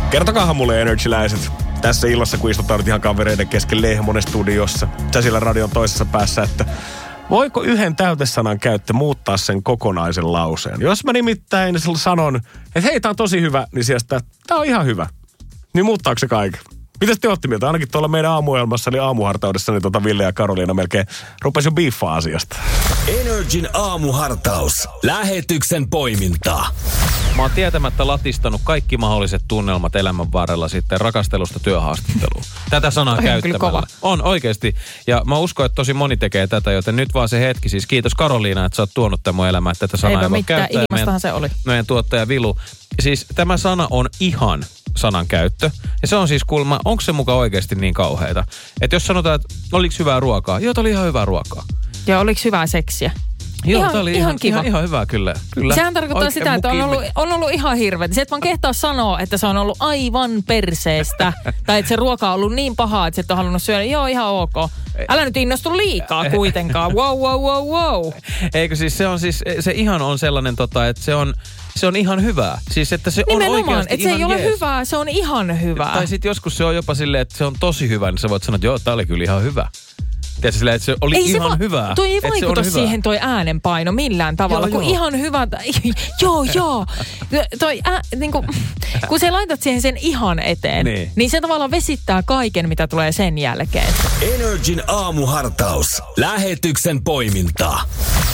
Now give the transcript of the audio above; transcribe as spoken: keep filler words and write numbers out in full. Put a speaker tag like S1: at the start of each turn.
S1: Kertokaahan mulle Energyläiset tässä illassa, kun istutaan nyt ihan kavereiden kesken Lehmonen studiossa, sä siellä radion toisessa päässä, että voiko yhden täytesanan käyttö muuttaa sen kokonaisen lauseen? Jos mä nimittäin sanon, että hei, tää on tosi hyvä, niin sieltä tää on ihan hyvä. Niin muuttaako se kaiken? Mitäs te ootte mieltä? Ainakin tuolla meidän aamuohjelmassa, eli aamuhartaudessa, niin tuota Ville ja Karoliina melkein rupesi jo biiffaa asiasta.
S2: Energin aamuhartaus. Lähetyksen poimintaa.
S3: Mä oon tietämättä latistanut kaikki mahdolliset tunnelmat elämän varrella sitten rakastelusta työhaastatteluun. Tätä sanaa käyttämällä. On oikeasti. Ja mä uskon, että tosi moni tekee tätä, joten nyt vaan se hetki. Siis kiitos Karoliina, että sä oot tuonut tämän mun elämään, että tätä sanaa ei voi käyttää.
S4: Ilmastahan se oli.
S3: Meidän tuottaja Vilu. Siis tämä sana on ihan sanan käyttö. Ja se on siis kuulemma, onko se muka oikeasti niin kauheita? Että jos sanotaan, että oliko hyvää ruokaa? Joo, oli ihan hyvää ruokaa.
S4: Ja oliko hyvää seksiä?
S3: Joo,
S4: ihan,
S3: tämä oli
S4: ihan,
S3: ihan,
S4: kiva.
S3: Ihan, ihan hyvä, kyllä. kyllä.
S4: Sehän tarkoittaa
S3: Oikein
S4: sitä, että on ollut,
S3: mukiin.
S4: on ollut ihan hirveä. Se, että vaan kehtaa sanoa, että se on ollut aivan perseestä. Tai että se ruoka on ollut niin pahaa, että se et ole halunnut syödä. Joo, ihan ok. Älä nyt innostu liikaa kuitenkaan. Wow, wow, wow, wow.
S3: Eikö siis se on siis, se ihan on sellainen tota, että se on, se on ihan hyvää. Siis että se
S4: nimenomaan,
S3: on oikeasti
S4: että se ei
S3: ihan
S4: ole
S3: jees.
S4: hyvää, se on ihan hyvää.
S3: Tai sitten joskus se on jopa silleen, että se on tosi hyvä, niin sä voit sanoa, että joo, tää oli kyllä ihan hyvä. Tiedätkö silleen, että se oli
S4: ei
S3: ihan
S4: se va-
S3: hyvää.
S4: Toi ei vaikuta
S3: se
S4: siihen toi äänenpaino millään tavalla,
S3: joo,
S4: kun
S3: joo.
S4: ihan hyvä, joo joo. Toi, ä, niinku, kun sä laitat siihen sen ihan eteen, niin. niin se tavallaan vesittää kaiken, mitä tulee sen jälkeen.
S2: Energin aamuhartaus. Lähetyksen poimintaa.